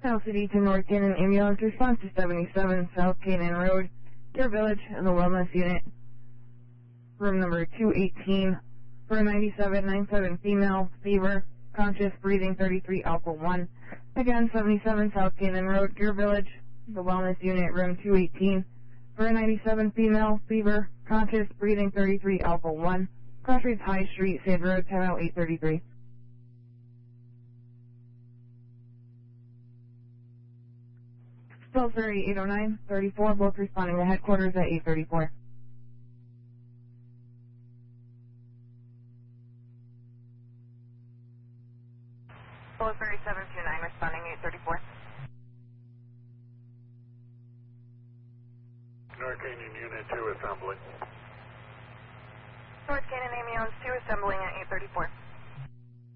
South City to North Cannon Ambulance, response to 77 South Cannon Road, Deer Village, and the Wellness Unit. Room number 218 for a 97 female, fever, conscious, breathing 33 alpha 1. Again, 77 South Cannon Road, Deer Village, the Wellness Unit, room 218 for a 97 female, fever, conscious, breathing 33 alpha 1. Crossroads High Street, Sade Road, 100833. Pillsbury 809-34, both responding to headquarters at 834. Pillsbury 729, responding 834. North Canyon Unit 2 assembling. North Canyon Ambulance 2 assembling